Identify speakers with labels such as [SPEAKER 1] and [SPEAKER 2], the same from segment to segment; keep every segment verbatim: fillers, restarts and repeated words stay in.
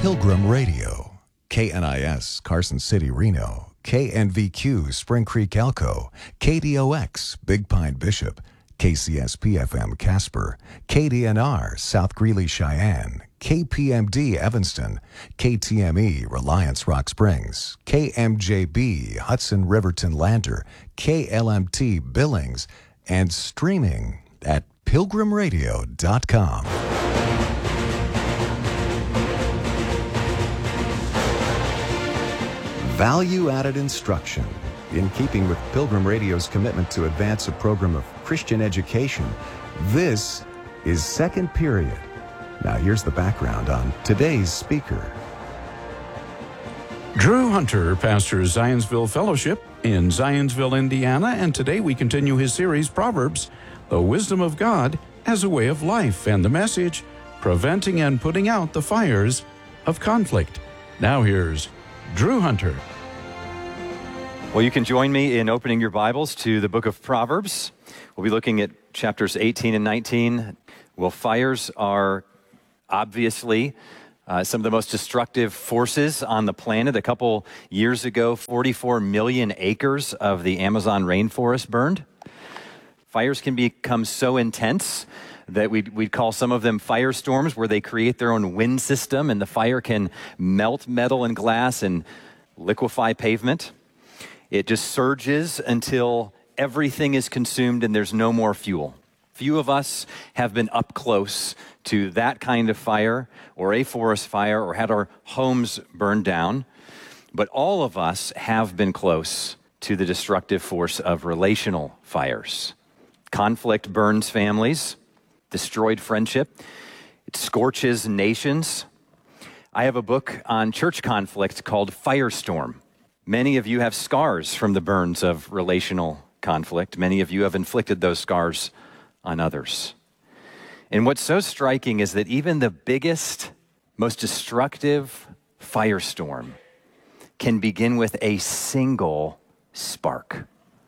[SPEAKER 1] Pilgrim Radio, K N I S, Carson City, Reno, K N V Q, Spring Creek, Elko, K D O X, Big Pine, Bishop, K C S P F M, Casper, K D N R, South Greeley, Cheyenne, K P M D, Evanston, K T M E, Reliance, Rock Springs, K M J B, Hudson, Riverton, Lander, K L M T, Billings, and streaming at pilgrim radio dot com. Value-added instruction. In keeping with Pilgrim Radio's commitment to advance a program of Christian education, this is Second Period. Now here's the background on today's speaker.
[SPEAKER 2] Drew Hunter pastors Zionsville Fellowship in Zionsville, Indiana, and today we continue his series, Proverbs, the Wisdom of God as a Way of Life, and the message, Preventing and Putting Out the Fires of Conflict. Now here's Drew Hunter.
[SPEAKER 3] Well, you can join me in opening your Bibles to the book of Proverbs. We'll be looking at chapters eighteen and nineteen. Well, fires are obviously uh, some of the most destructive forces on the planet. A couple years ago, forty-four million acres of the Amazon rainforest burned. Fires can become so intense that we'd, we'd call some of them firestorms, where they create their own wind system, and the fire can melt metal and glass and liquefy pavement. It just surges until everything is consumed and there's no more fuel. Few of us have been up close to that kind of fire, or a forest fire, or had our homes burned down. But all of us have been close to the destructive force of relational fires. Conflict burns families, destroyed friendship. It scorches nations. I have a book on church conflict called Firestorm. Many of you have scars from the burns of relational conflict. Many of you have inflicted those scars on others. And what's so striking is that even the biggest, most destructive firestorm can begin with a single spark.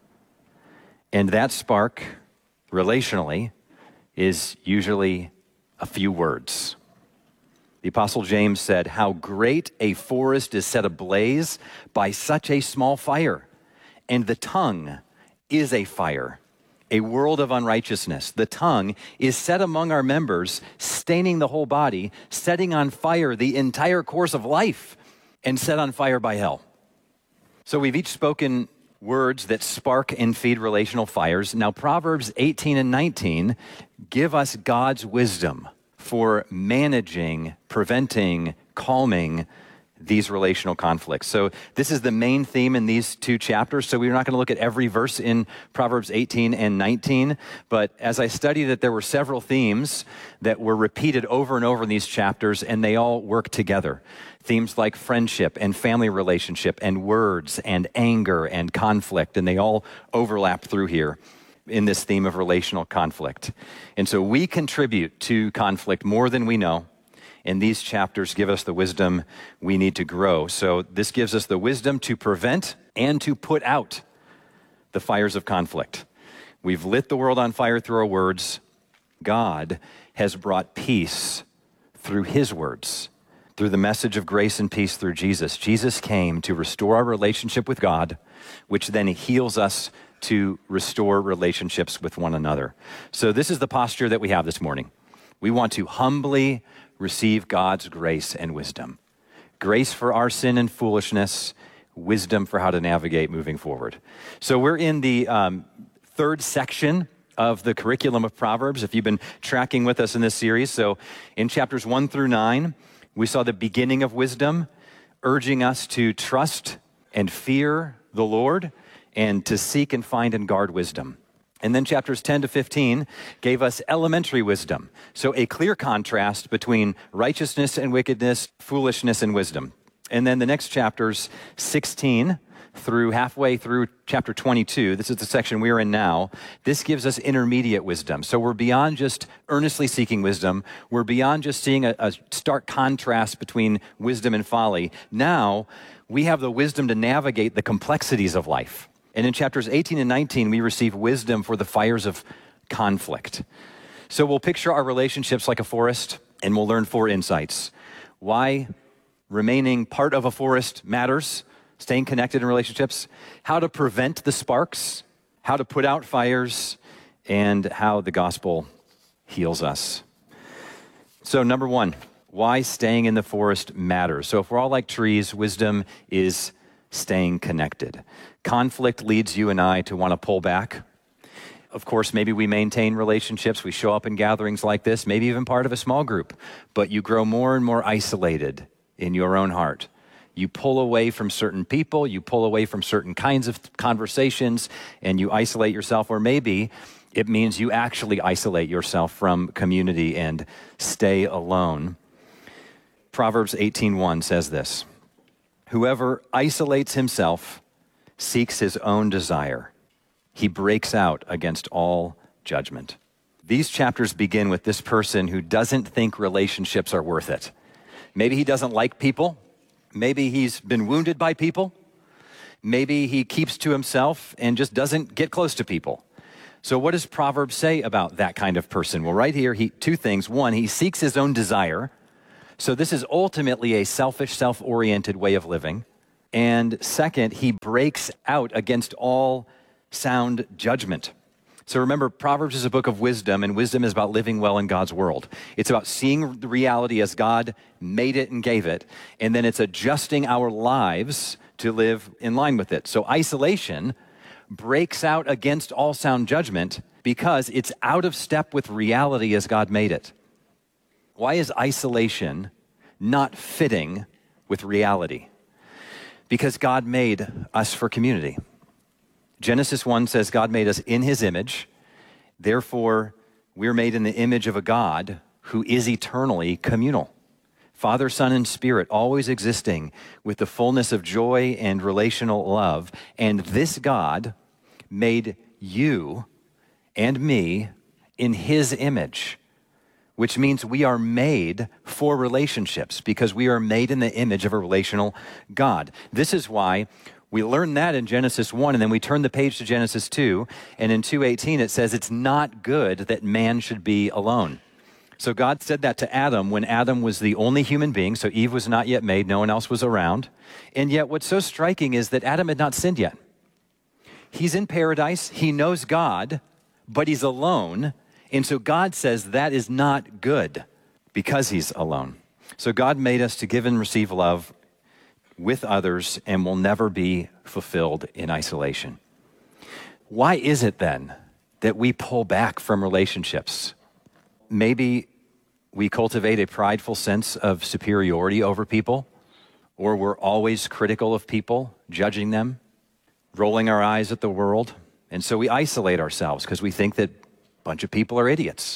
[SPEAKER 3] And that spark, relationally, is usually a few words. The Apostle James said, "How great a forest is set ablaze by such a small fire. And the tongue is a fire, a world of unrighteousness. The tongue is set among our members, staining the whole body, setting on fire the entire course of life, and set on fire by hell." So we've each spoken words that spark and feed relational fires. Now Proverbs eighteen and nineteen give us God's wisdom for managing, preventing, calming these relational conflicts. So this is the main theme in these two chapters. So we're not going to look at every verse in Proverbs eighteen and nineteen, but as I studied it, there were several themes that were repeated over and over in these chapters, and they all work together. Themes like friendship and family relationship and words and anger and conflict, and they all overlap through here in this theme of relational conflict. And so we contribute to conflict more than we know, and these chapters give us the wisdom we need to grow. So this gives us the wisdom to prevent and to put out the fires of conflict. We've lit the world on fire through our words. God has brought peace through his words, through the message of grace and peace through Jesus. Jesus came to restore our relationship with God, which then heals us to restore relationships with one another. So this is the posture that we have this morning. We want to humbly receive God's grace and wisdom. Grace for our sin and foolishness, wisdom for how to navigate moving forward. So we're in the um, third section of the curriculum of Proverbs, if you've been tracking with us in this series. So in chapters one through nine, we saw the beginning of wisdom, urging us to trust and fear the Lord, and to seek and find and guard wisdom. And then chapters ten to fifteen gave us elementary wisdom. So a clear contrast between righteousness and wickedness, foolishness and wisdom. And then the next chapters, sixteen through halfway through chapter twenty-two, this is the section we're in now, this gives us intermediate wisdom. So we're beyond just earnestly seeking wisdom. We're beyond just seeing a, a stark contrast between wisdom and folly. Now we have the wisdom to navigate the complexities of life. And in chapters eighteen and nineteen, we receive wisdom for the fires of conflict. So we'll picture our relationships like a forest, and we'll learn four insights. Why remaining part of a forest matters, staying connected in relationships, how to prevent the sparks, how to put out fires, and how the gospel heals us. So number one, why staying in the forest matters. So if we're all like trees, wisdom is staying connected. Conflict leads you and I to want to pull back. Of course, maybe we maintain relationships. We show up in gatherings like this, maybe even part of a small group, but you grow more and more isolated in your own heart. You pull away from certain people, you pull away from certain kinds of conversations, and you isolate yourself, or maybe it means you actually isolate yourself from community and stay alone. Proverbs eighteen one says this, "Whoever isolates himself seeks his own desire. He breaks out against all judgment." These chapters begin with this person who doesn't think relationships are worth it. Maybe he doesn't like people. Maybe he's been wounded by people. Maybe he keeps to himself and just doesn't get close to people. So what does Proverbs say about that kind of person? Well, right here, he, two things. One, he seeks his own desire. So this is ultimately a selfish, self-oriented way of living. And second, he breaks out against all sound judgment. So remember, Proverbs is a book of wisdom, and wisdom is about living well in God's world. It's about seeing the reality as God made it and gave it, and then it's adjusting our lives to live in line with it. So isolation breaks out against all sound judgment because it's out of step with reality as God made it. Why is isolation not fitting with reality? Because God made us for community. Genesis one says God made us in his image. Therefore, we're made in the image of a God who is eternally communal. Father, Son, and Spirit always existing with the fullness of joy and relational love. And this God made you and me in his image, which means we are made for relationships because we are made in the image of a relational God. This is why we learn that in Genesis one, and then we turn the page to Genesis two, and in two eighteen it says it's not good that man should be alone. So God said that to Adam when Adam was the only human being, so Eve was not yet made, no one else was around. And yet what's so striking is that Adam had not sinned yet. He's in paradise, he knows God, but he's alone, and so God says that is not good because he's alone. So God made us to give and receive love with others and will never be fulfilled in isolation. Why is it then that we pull back from relationships? Maybe we cultivate a prideful sense of superiority over people, or we're always critical of people, judging them, rolling our eyes at the world, and so we isolate ourselves because we think that a bunch of people are idiots.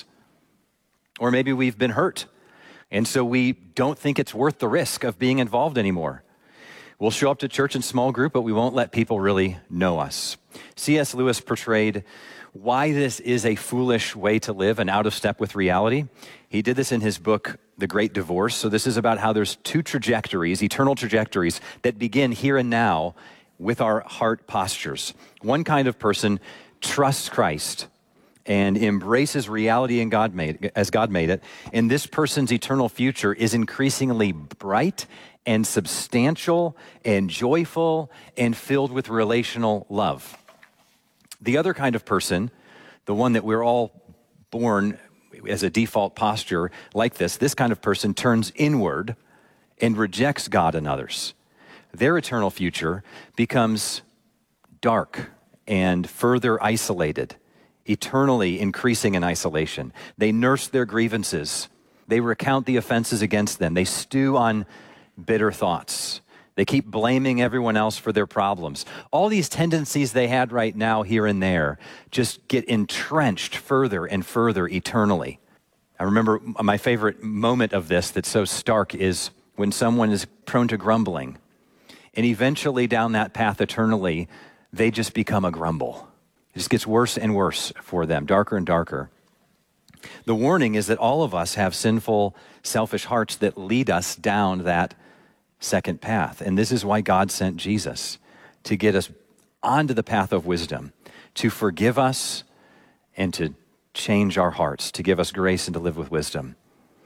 [SPEAKER 3] Or maybe we've been hurt, and so we don't think it's worth the risk of being involved anymore. We'll show up to church in small group, but we won't let people really know us. C S Lewis portrayed why this is a foolish way to live and out of step with reality. He did this in his book, The Great Divorce. So this is about how there's two trajectories, eternal trajectories, that begin here and now with our heart postures. One kind of person trusts Christ and embraces reality in God made, as God made it, and this person's eternal future is increasingly bright and substantial and joyful and filled with relational love. The other kind of person, the one that we're all born as a default posture like this, this kind of person turns inward and rejects God and others. Their eternal future becomes dark and further isolated, eternally increasing in isolation. They nurse their grievances. They recount the offenses against them. They stew on bitter thoughts. They keep blaming everyone else for their problems. All these tendencies they had right now here and there just get entrenched further and further eternally. I remember my favorite moment of this that's so stark is when someone is prone to grumbling, and eventually down that path eternally, they just become a grumble. It just gets worse and worse for them, darker and darker. The warning is that all of us have sinful, selfish hearts that lead us down that second path. And this is why God sent Jesus, to get us onto the path of wisdom, to forgive us and to change our hearts, to give us grace and to live with wisdom.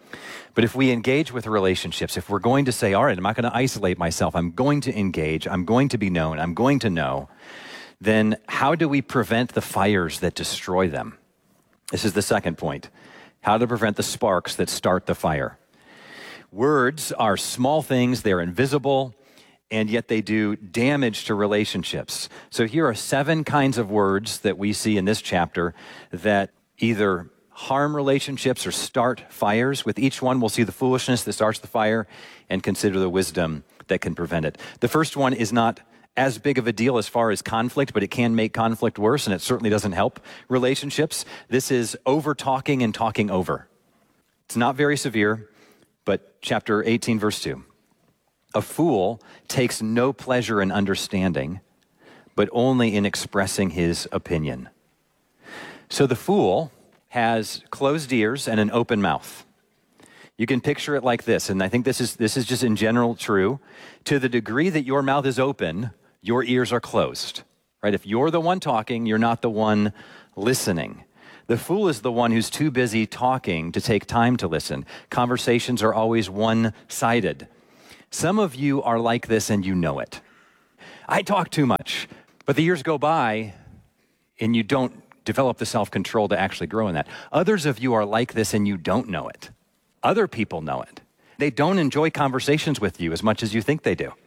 [SPEAKER 3] But if we engage with relationships, if we're going to say, all right, I'm not going to isolate myself, I'm going to engage, I'm going to be known, I'm going to know, then how do we prevent the fires that destroy them? This is the second point. How to prevent the sparks that start the fire. Words are small things, they're invisible, and yet they do damage to relationships. So here are seven kinds of words that we see in this chapter that either harm relationships or start fires. With each one, we'll see the foolishness that starts the fire and consider the wisdom that can prevent it. The first one is not as big of a deal as far as conflict, but it can make conflict worse, and it certainly doesn't help relationships. This is over-talking and talking over. It's not very severe, but chapter eighteen, verse two. A fool takes no pleasure in understanding, but only in expressing his opinion. So the fool has closed ears and an open mouth. You can picture it like this, and I think this is this is just in general true. To the degree that your mouth is open, your ears are closed, right? If you're the one talking, you're not the one listening. The fool is the one who's too busy talking to take time to listen. Conversations are always one-sided. Some of you are like this and you know it. I talk too much, but the years go by and you don't develop the self-control to actually grow in that. Others of you are like this and you don't know it. Other people know it. They don't enjoy conversations with you as much as you think they do.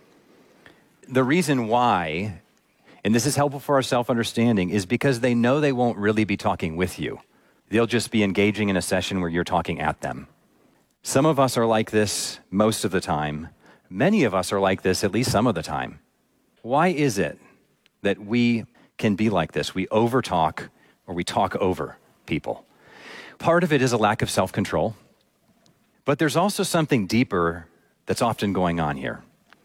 [SPEAKER 3] The reason why, and this is helpful for our self-understanding, is because they know they won't really be talking with you. They'll just be engaging in a session where you're talking at them. Some of us are like this most of the time. Many of us are like this at least some of the time. Why is it that we can be like this? We overtalk or we talk over people. Part of it is a lack of self-control, but there's also something deeper that's often going on here.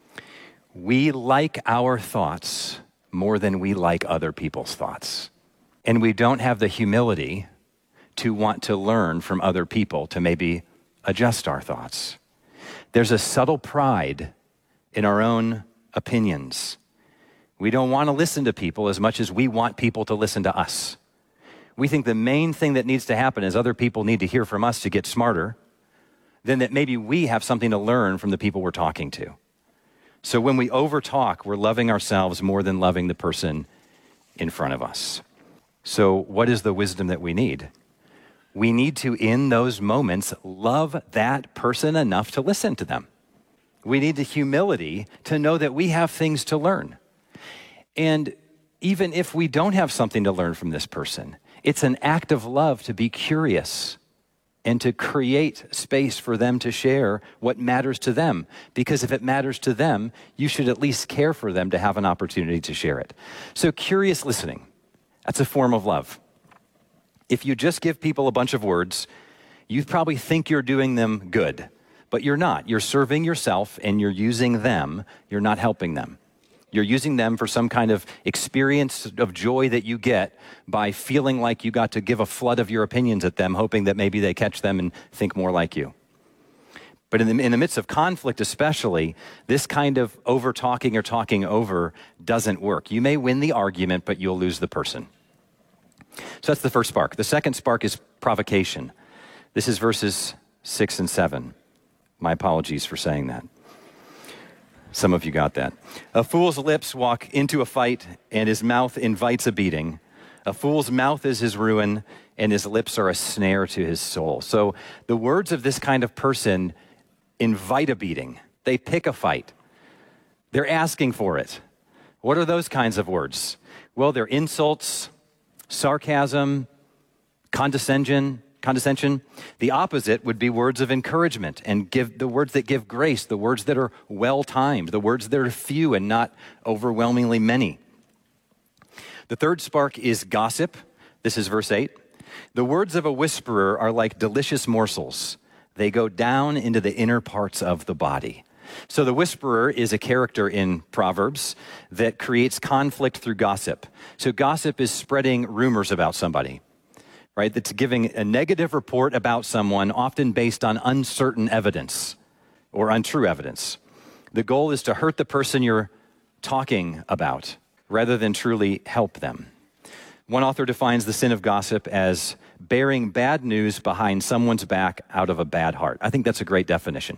[SPEAKER 3] We like our thoughts more than we like other people's thoughts. And we don't have the humility to want to learn from other people to maybe adjust our thoughts. There's a subtle pride in our own opinions. We don't want to listen to people as much as we want people to listen to us. We think the main thing that needs to happen is other people need to hear from us to get smarter, then that maybe we have something to learn from the people we're talking to. So when we overtalk, we're loving ourselves more than loving the person in front of us. So what is the wisdom that we need? We need to, in those moments, love that person enough to listen to them. We need the humility to know that we have things to learn. And even if we don't have something to learn from this person, it's an act of love to be curious and to create space for them to share what matters to them. Because if it matters to them, you should at least care for them to have an opportunity to share it. So curious listening, that's a form of love. If you just give people a bunch of words, you probably think you're doing them good, but you're not. You're serving yourself and you're using them. You're not helping them. You're using them for some kind of experience of joy that you get by feeling like you got to give a flood of your opinions at them, hoping that maybe they catch them and think more like you. But in the, in the midst of conflict especially, this kind of over-talking or talking over doesn't work. You may win the argument, but you'll lose the person. So that's the first spark. The second spark is provocation. This is verses six and seven. My apologies for saying that. Some of you got that. A fool's lips walk into a fight, and his mouth invites a beating. A fool's mouth is his ruin, and his lips are a snare to his soul. So the words of this kind of person invite a beating. They pick a fight. They're asking for it. What are those kinds of words? Well, they're insults, sarcasm, condescension, condescension. The opposite would be words of encouragement and give the words that give grace, the words that are well-timed, the words that are few and not overwhelmingly many. The third spark is gossip. This is verse eight. The words of a whisperer are like delicious morsels. They go down into the inner parts of the body. So the whisperer is a character in Proverbs that creates conflict through gossip. So gossip is spreading rumors about somebody, right? That's giving a negative report about someone, often based on uncertain evidence or untrue evidence. The goal is to hurt the person you're talking about rather than truly help them. One author defines the sin of gossip as bearing bad news behind someone's back out of a bad heart. I think that's a great definition.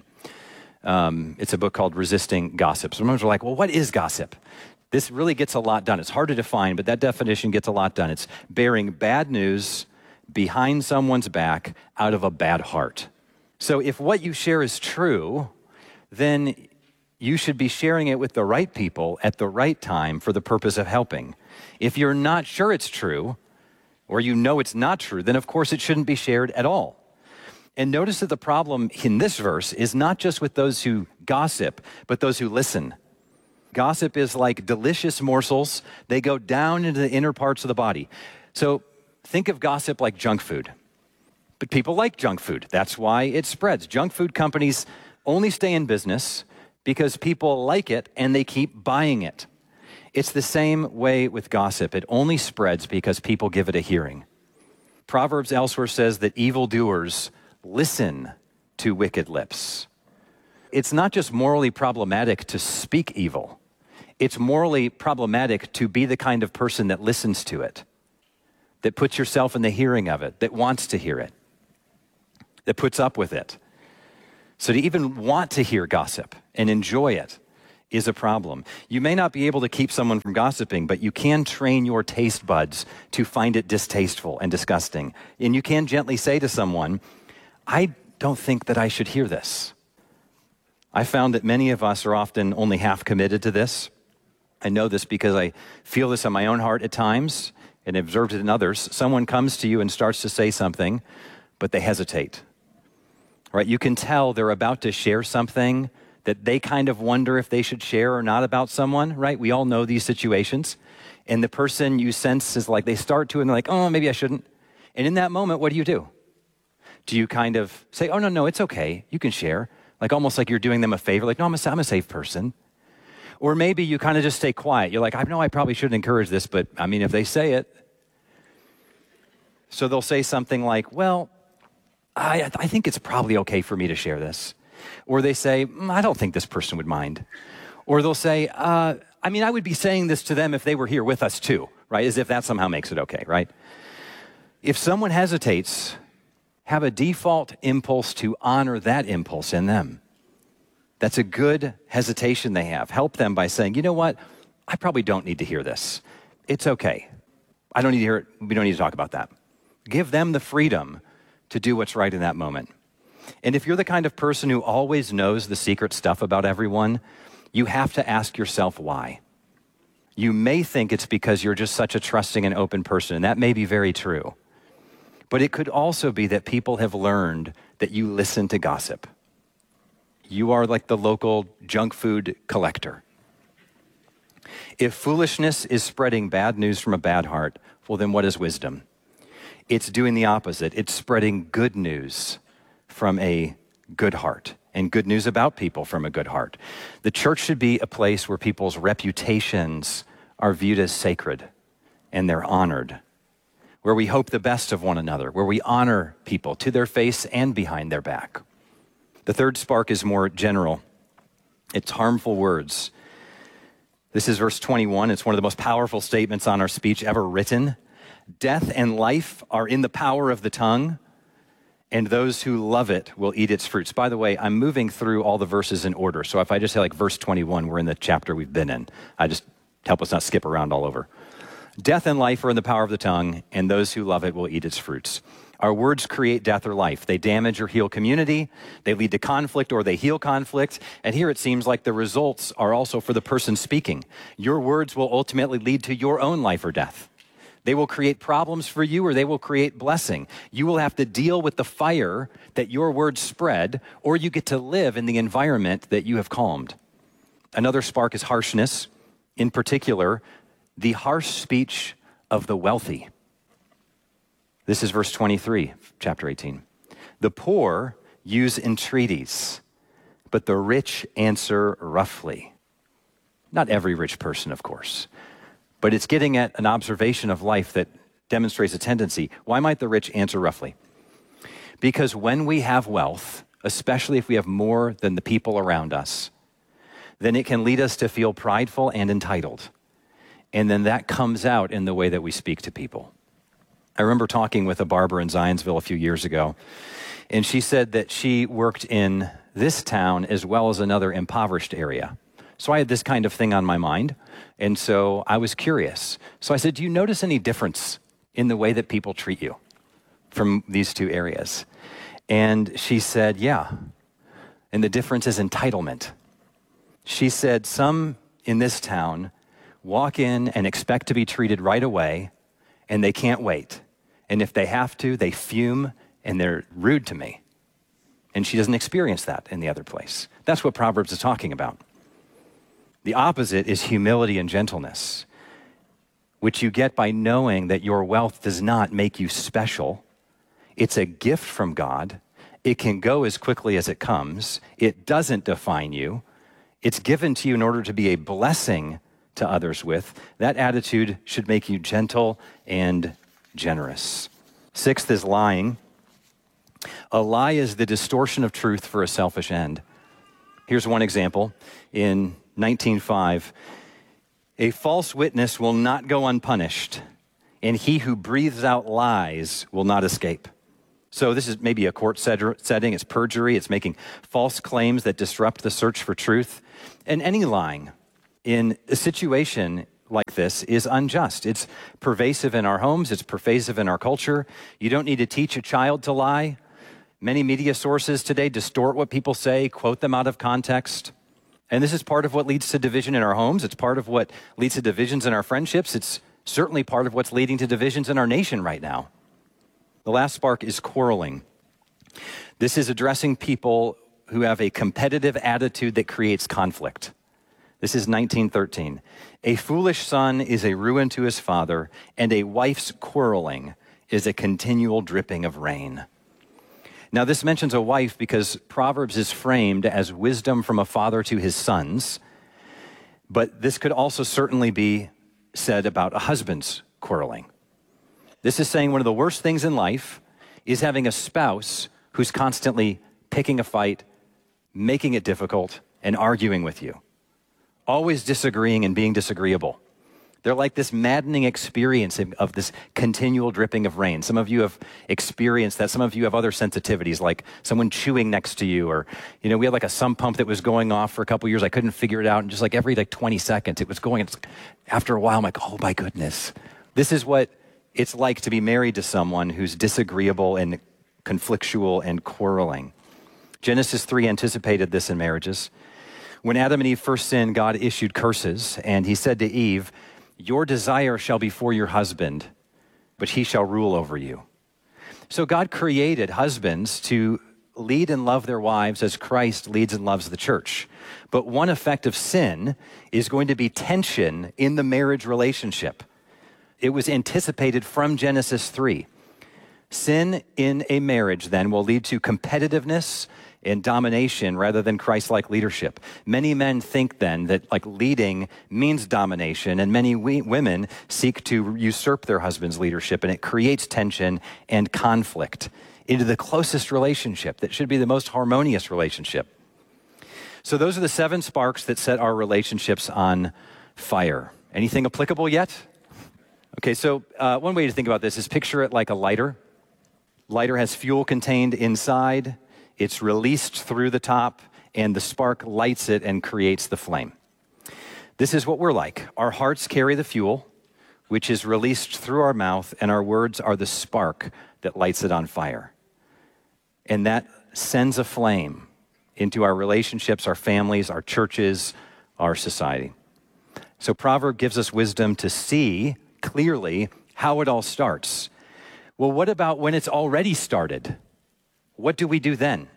[SPEAKER 3] Um, it's a book called Resisting Gossip. Sometimes we're like, well, what is gossip? This really gets a lot done. It's hard to define, but that definition gets a lot done. It's bearing bad news behind someone's back out of a bad heart. So if what you share is true, then you should be sharing it with the right people at the right time for the purpose of helping. If you're not sure it's true, or you know it's not true, then of course it shouldn't be shared at all. And notice that the problem in this verse is not just with those who gossip, but those who listen. Gossip is like delicious morsels. They go down into the inner parts of the body. So think of gossip like junk food. But people like junk food. That's why it spreads. Junk food companies only stay in business because people like it and they keep buying it. It's the same way with gossip. It only spreads because people give it a hearing. Proverbs elsewhere says that evildoers listen to wicked lips. It's not just morally problematic to speak evil. It's morally problematic to be the kind of person that listens to it, that puts yourself in the hearing of it, that wants to hear it, that puts up with it. So to even want to hear gossip and enjoy it is a problem. You may not be able to keep someone from gossiping, but you can train your taste buds to find it distasteful and disgusting. And you can gently say to someone, I don't think that I should hear this. I found that many of us are often only half committed to this. I know this because I feel this in my own heart at times and observed it in others. Someone comes to you and starts to say something, but they hesitate. Right? You can tell they're about to share something that they kind of wonder if they should share or not about someone, right? We all know these situations. And the person you sense is like, they start to and they're like, oh, maybe I shouldn't. And in that moment, what do you do? Do you kind of say, oh, no, no, it's okay. You can share. Like almost like you're doing them a favor. Like, no, I'm a, I'm a safe person. Or maybe you kind of just stay quiet. You're like, I know I probably shouldn't encourage this, but I mean, if they say it. So they'll say something like, well, I, I think it's probably okay for me to share this. Or they say, mm, I don't think this person would mind. Or they'll say, uh, I mean, I would be saying this to them if they were here with us too, right? As if that somehow makes it okay, right? If someone hesitates, have a default impulse to honor that impulse in them. That's a good hesitation they have. Help them by saying, you know what? I probably don't need to hear this. It's okay. I don't need to hear it. We don't need to talk about that. Give them the freedom to do what's right in that moment. And if you're the kind of person who always knows the secret stuff about everyone, you have to ask yourself why. You may think it's because you're just such a trusting and open person, and that may be very true. But it could also be that people have learned that you listen to gossip. You are like the local junk food collector. If foolishness is spreading bad news from a bad heart, well, then what is wisdom? It's doing the opposite. It's spreading good news from a good heart and good news about people from a good heart. The church should be a place where people's reputations are viewed as sacred and they're honored, where we hope the best of one another, where we honor people to their face and behind their back. The third spark is more general. It's harmful words. This is verse twenty-one. It's one of the most powerful statements on our speech ever written. Death and life are in the power of the tongue, and those who love it will eat its fruits. By the way, I'm moving through all the verses in order. So if I just say like verse twenty-one, we're in the chapter we've been in. I just help us not skip around all over. Death and life are in the power of the tongue, and those who love it will eat its fruits. Our words create death or life. They damage or heal community. They lead to conflict or they heal conflict. And here it seems like the results are also for the person speaking. Your words will ultimately lead to your own life or death. They will create problems for you or they will create blessing. You will have to deal with the fire that your words spread, or you get to live in the environment that you have calmed. Another spark is harshness. In particular, the harsh speech of the wealthy. This is verse twenty-three, chapter eighteen. The poor use entreaties, but the rich answer roughly. Not every rich person, of course, but it's getting at an observation of life that demonstrates a tendency. Why might the rich answer roughly? Because when we have wealth, especially if we have more than the people around us, then it can lead us to feel prideful and entitled. And then that comes out in the way that we speak to people. I remember talking with a barber in Zionsville a few years ago, and she said that she worked in this town as well as another impoverished area. So I had this kind of thing on my mind, and so I was curious. So I said, do you notice any difference in the way that people treat you from these two areas? And she said, yeah, and the difference is entitlement. She said, some in this town walk in and expect to be treated right away, and they can't wait. And if they have to, they fume, and they're rude to me. And she doesn't experience that in the other place. That's what Proverbs is talking about. The opposite is humility and gentleness, which you get by knowing that your wealth does not make you special. It's a gift from God. It can go as quickly as it comes. It doesn't define you. It's given to you in order to be a blessing to others with. That attitude should make you gentle and generous. Sixth is lying. A lie is the distortion of truth for a selfish end. Here's one example. In nineteen oh five, a false witness will not go unpunished, and he who breathes out lies will not escape. So this is maybe a court setting. It's perjury. It's making false claims that disrupt the search for truth. And any lying in a situation like this is unjust. It's pervasive in our homes. It's pervasive in our culture. You don't need to teach a child to lie. Many media sources today distort what people say, quote them out of context. And this is part of what leads to division in our homes. It's part of what leads to divisions in our friendships. It's certainly part of what's leading to divisions in our nation right now. The last spark is quarreling. This is addressing people who have a competitive attitude that creates conflict. This is nineteen thirteen. A foolish son is a ruin to his father, and a wife's quarreling is a continual dripping of rain. Now, this mentions a wife because Proverbs is framed as wisdom from a father to his sons, but this could also certainly be said about a husband's quarreling. This is saying one of the worst things in life is having a spouse who's constantly picking a fight, making it difficult, and arguing with you, always disagreeing and being disagreeable. They're like this maddening experience of this continual dripping of rain. Some of you have experienced that. Some of you have other sensitivities, like someone chewing next to you, or, you know, we had like a sump pump that was going off for a couple years. I couldn't figure it out. And just like every like twenty seconds, it was going. It's, after a while, I'm like, oh my goodness. This is what it's like to be married to someone who's disagreeable and conflictual and quarreling. Genesis three anticipated this in marriages. When Adam and Eve first sinned, God issued curses, and he said to Eve, your desire shall be for your husband, but he shall rule over you. So God created husbands to lead and love their wives as Christ leads and loves the church. But one effect of sin is going to be tension in the marriage relationship. It was anticipated from Genesis three. Sin in a marriage then will lead to competitiveness and domination rather than Christ-like leadership. Many men think then that like leading means domination, and many we- women seek to usurp their husband's leadership, and it creates tension and conflict into the closest relationship that should be the most harmonious relationship. So those are the seven sparks that set our relationships on fire. Anything applicable yet? Okay, so uh, one way to think about this is picture it like a lighter. Lighter has fuel contained inside. It's released through the top, and the spark lights it and creates the flame. This is what we're like. Our hearts carry the fuel, which is released through our mouth, and our words are the spark that lights it on fire. And that sends a flame into our relationships, our families, our churches, our society. So Proverb gives us wisdom to see clearly how it all starts. Well, what about when it's already started? What do we do then?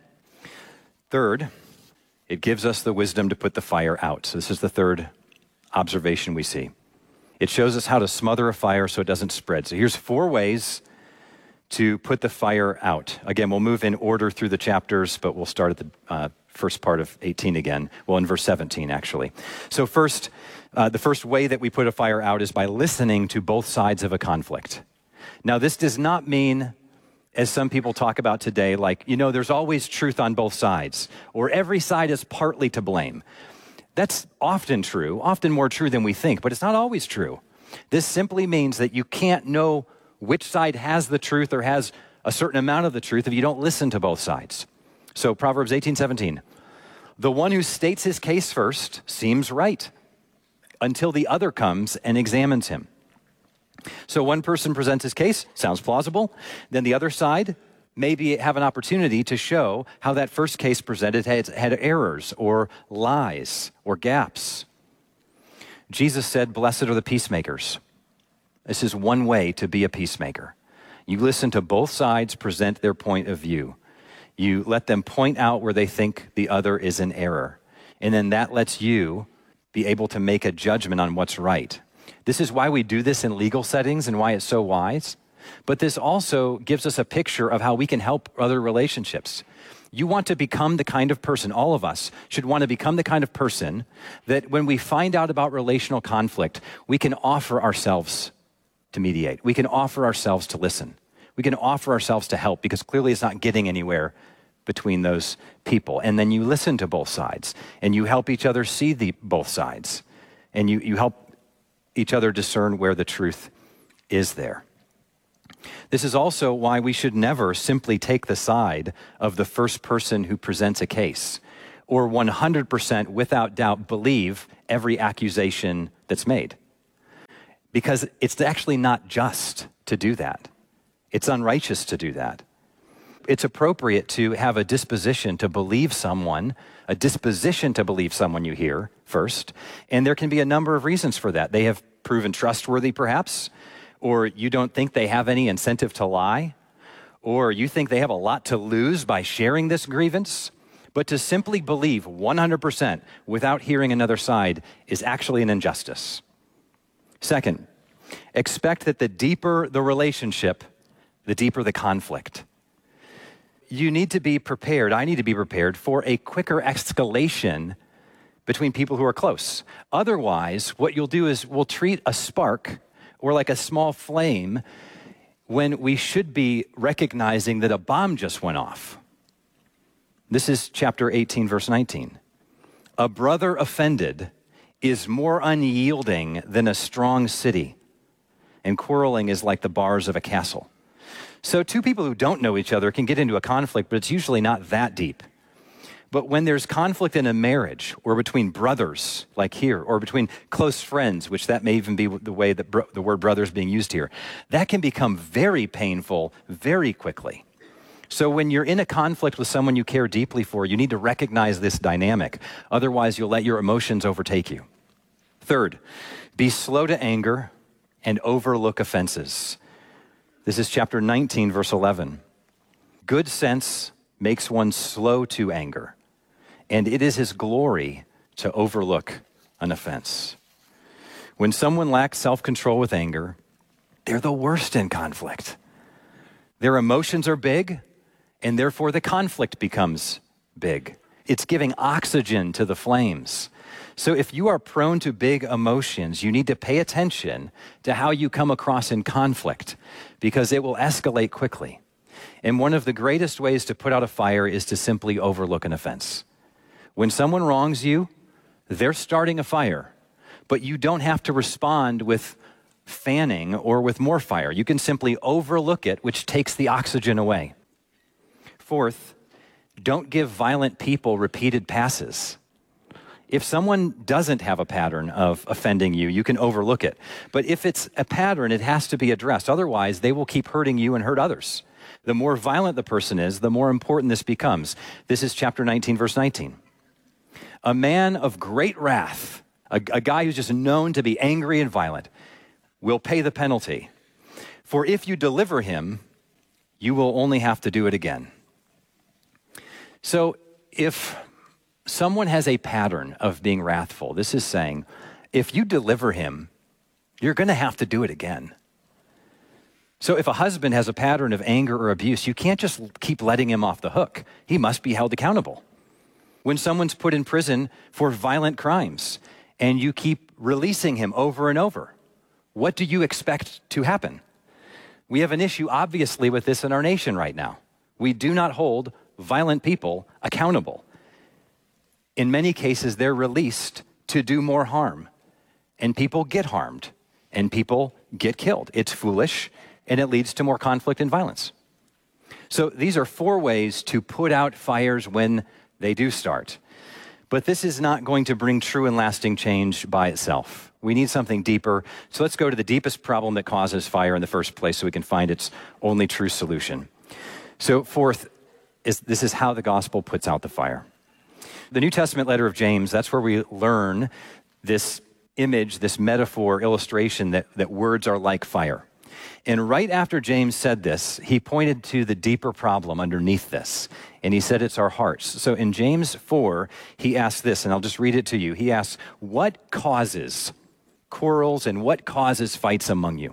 [SPEAKER 3] Third, it gives us the wisdom to put the fire out. So this is the third observation we see. It shows us how to smother a fire so it doesn't spread. So here's four ways to put the fire out. Again, we'll move in order through the chapters, but we'll start at the uh, first part of eighteen again. Well, in verse seventeen, actually. So first, uh, the first way that we put a fire out is by listening to both sides of a conflict. Now, this does not mean, as some people talk about today, like, you know, there's always truth on both sides, or every side is partly to blame. That's often true, often more true than we think, but it's not always true. This simply means that you can't know which side has the truth or has a certain amount of the truth if you don't listen to both sides. So Proverbs eighteen seventeen, the one who states his case first seems right until the other comes and examines him. So one person presents his case, sounds plausible, then the other side maybe have an opportunity to show how that first case presented had, had errors or lies or gaps. Jesus said, blessed are the peacemakers. This is one way to be a peacemaker. You listen to both sides present their point of view. You let them point out where they think the other is in error. And then that lets you be able to make a judgment on what's right. This is why we do this in legal settings and why it's so wise. But this also gives us a picture of how we can help other relationships. You want to become the kind of person, all of us should want to become the kind of person that when we find out about relational conflict, we can offer ourselves to mediate. We can offer ourselves to listen. We can offer ourselves to help because clearly it's not getting anywhere between those people. And then you listen to both sides and you help each other see the both sides and you, you help each other discern where the truth is there. This is also why we should never simply take the side of the first person who presents a case or one hundred percent without doubt believe every accusation that's made. Because it's actually not just to do that. It's unrighteous to do that. It's appropriate to have a disposition to believe someone, a disposition to believe someone you hear first. And there can be a number of reasons for that. They have proven trustworthy, perhaps, or you don't think they have any incentive to lie, or you think they have a lot to lose by sharing this grievance. But to simply believe one hundred percent without hearing another side is actually an injustice. Second, expect that the deeper the relationship, the deeper the conflict. You need to be prepared, I need to be prepared for a quicker escalation between people who are close. Otherwise, what you'll do is we'll treat a spark or like a small flame when we should be recognizing that a bomb just went off. This is chapter eighteen, verse nineteen. A brother offended is more unyielding than a strong city, and quarreling is like the bars of a castle. So two people who don't know each other can get into a conflict, but it's usually not that deep. But when there's conflict in a marriage or between brothers, like here, or between close friends, which that may even be the way that bro- the word brother is being used here, that can become very painful very quickly. So when you're in a conflict with someone you care deeply for, you need to recognize this dynamic. Otherwise, you'll let your emotions overtake you. Third, be slow to anger and overlook offenses. This is chapter nineteen, verse eleven. Good sense makes one slow to anger, and it is his glory to overlook an offense. When someone lacks self-control with anger, they're the worst in conflict. Their emotions are big, and therefore the conflict becomes big. It's giving oxygen to the flames. So if you are prone to big emotions, you need to pay attention to how you come across in conflict, because it will escalate quickly. And one of the greatest ways to put out a fire is to simply overlook an offense. When someone wrongs you, they're starting a fire, but you don't have to respond with fanning or with more fire. You can simply overlook it, which takes the oxygen away. Fourth, don't give violent people repeated passes. If someone doesn't have a pattern of offending you, you can overlook it. But if it's a pattern, it has to be addressed. Otherwise, they will keep hurting you and hurt others. The more violent the person is, the more important this becomes. This is chapter nineteen, verse nineteen. A man of great wrath, a, a guy who's just known to be angry and violent, will pay the penalty. For if you deliver him, you will only have to do it again. So if someone has a pattern of being wrathful, this is saying, if you deliver him, you're going to have to do it again. So if a husband has a pattern of anger or abuse, you can't just keep letting him off the hook. He must be held accountable. When someone's put in prison for violent crimes and you keep releasing him over and over, what do you expect to happen? We have an issue, obviously, with this in our nation right now. We do not hold violent people accountable. in many cases, they're released to do more harm. And people get harmed, and people get killed. It's foolish, and it leads to more conflict and violence. So these are four ways to put out fires when they do start. But this is not going to bring true and lasting change by itself. We need something deeper. So let's go to the deepest problem that causes fire in the first place so we can find its only true solution. So fourth, is this is how the gospel puts out the fire. The New Testament letter of James, that's where we learn this image, this metaphor, illustration that, that words are like fire. And right after James said this, he pointed to the deeper problem underneath this. And he said it's our hearts. So in James four, he asks this, and I'll just read it to you. He asks, what causes quarrels and what causes fights among you?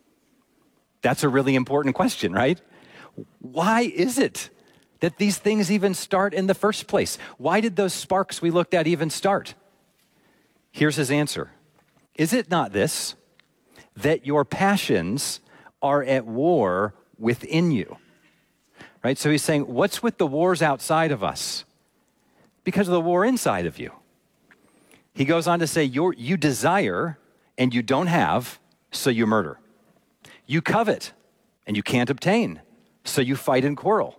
[SPEAKER 3] That's a really important question, right? Why is it that these things even start in the first place? Why did those sparks we looked at even start? Here's his answer. Is it not this, that your passions are at war within you? Right? So he's saying, what's with the wars outside of us? Because of the war inside of you. He goes on to say, You're, you desire and you don't have, so you murder. You covet and you can't obtain, so you fight and quarrel.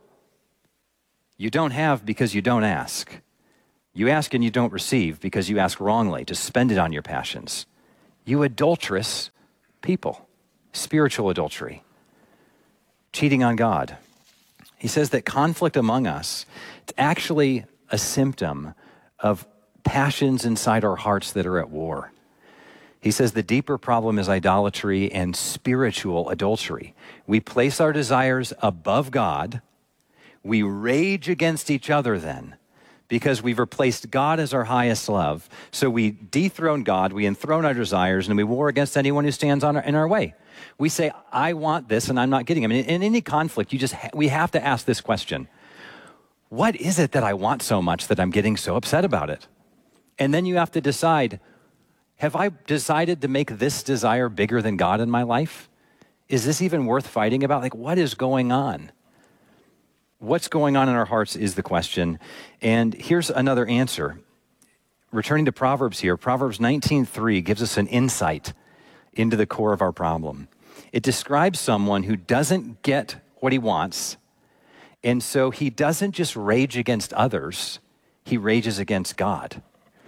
[SPEAKER 3] You don't have because you don't ask. You ask and you don't receive because you ask wrongly to spend it on your passions. You adulterous people, spiritual adultery, cheating on God. He says that conflict among us, it's actually a symptom of passions inside our hearts that are at war. He says the deeper problem is idolatry and spiritual adultery. We place our desires above God. We rage against each other then, because we've replaced God as our highest love. So we dethrone God, we enthrone our desires, and we war against anyone who stands on our, in our way. We say, I want this, and I'm not getting it. I mean, in any conflict, you just ha- we have to ask this question. What is it that I want so much that I'm getting so upset about it? And then you have to decide, have I decided to make this desire bigger than God in my life? Is this even worth fighting about? Like, what is going on? What's going on in our hearts is the question. And here's another answer. Returning to Proverbs here, Proverbs nineteen three gives us an insight into the core of our problem. It describes someone who doesn't get what he wants, and so he doesn't just rage against others, he rages against God.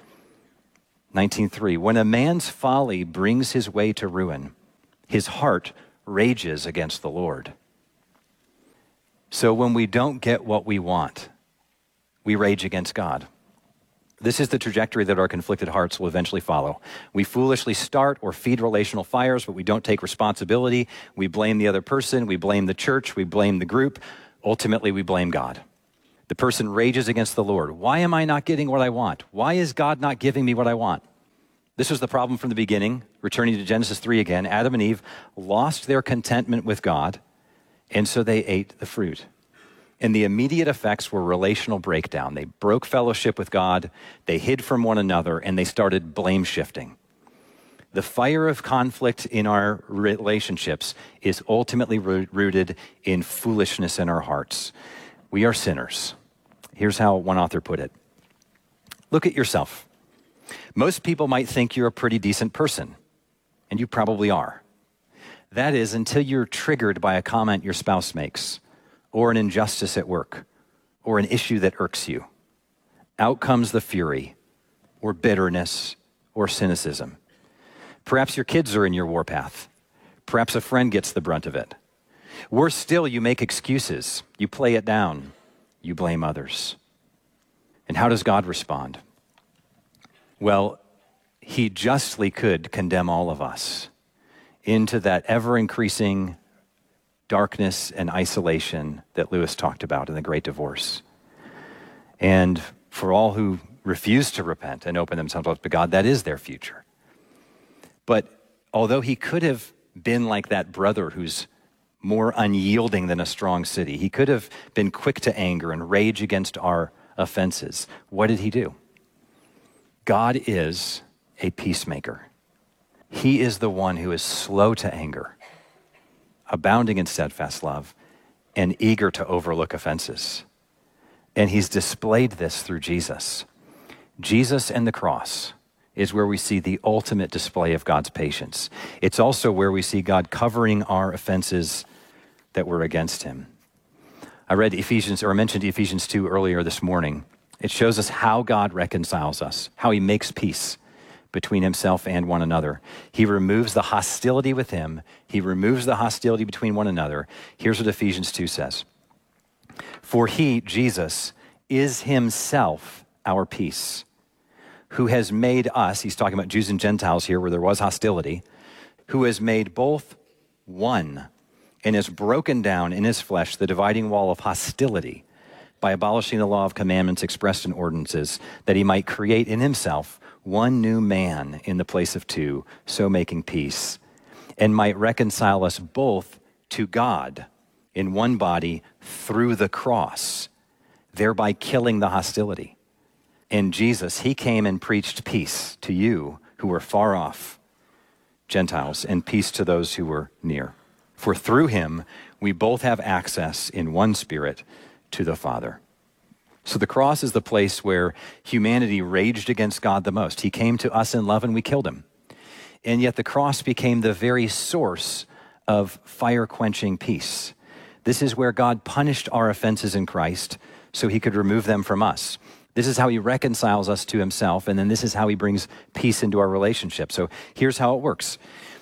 [SPEAKER 3] nineteen three, when a man's folly brings his way to ruin, his heart rages against the Lord. So when we don't get what we want, we rage against God. This is the trajectory that our conflicted hearts will eventually follow. We foolishly start or feed relational fires, but we don't take responsibility. We blame the other person. We blame the church. We blame the group. Ultimately, we blame God. The person rages against the Lord. Why am I not getting what I want? Why is God not giving me what I want? This was the problem from the beginning. Returning to Genesis three again, Adam and Eve lost their contentment with God, and so they ate the fruit. And the immediate effects were relational breakdown. They broke fellowship with God, they hid from one another, and they started blame shifting. The fire of conflict in our relationships is ultimately rooted in foolishness in our hearts. We are sinners. Here's how one author put it. Look at yourself. Most people might think you're a pretty decent person, and you probably are. That is, until you're triggered by a comment your spouse makes, or an injustice at work, or an issue that irks you. Out comes the fury, or bitterness, or cynicism. Perhaps your kids are in your warpath. Perhaps a friend gets the brunt of it. Worse still, you make excuses. You play it down. You blame others. And how does God respond? Well, he justly could condemn all of us into that ever-increasing darkness and isolation that Lewis talked about in The Great Divorce. And for all who refuse to repent and open themselves up to God, that is their future. But although he could have been like that brother who's more unyielding than a strong city, he could have been quick to anger and rage against our offenses. What did he do? God is a peacemaker. He is the one who is slow to anger, abounding in steadfast love, and eager to overlook offenses. And he's displayed this through Jesus. Jesus and the cross is where we see the ultimate display of God's patience. It's also where we see God covering our offenses that were against him. I read Ephesians, or I mentioned Ephesians two earlier this morning. It shows us how God reconciles us, how he makes peace between himself and one another. He removes the hostility with him. He removes the hostility between one another. Here's what Ephesians two says. For he, Jesus, is himself our peace, who has made us, he's talking about Jews and Gentiles here where there was hostility, who has made both one and has broken down in his flesh the dividing wall of hostility by abolishing the law of commandments expressed in ordinances, that he might create in himself one new man in the place of two, so making peace, and might reconcile us both to God in one body through the cross, thereby killing the hostility. In Jesus, he came and preached peace to you who were far off, Gentiles, and peace to those who were near. For through him, we both have access in one spirit to the Father. So the cross is the place where humanity raged against God the most. He came to us in love and we killed him. And yet the cross became the very source of fire-quenching peace. This is where God punished our offenses in Christ so he could remove them from us. This is how he reconciles us to himself, and then this is how he brings peace into our relationship. So here's how it works.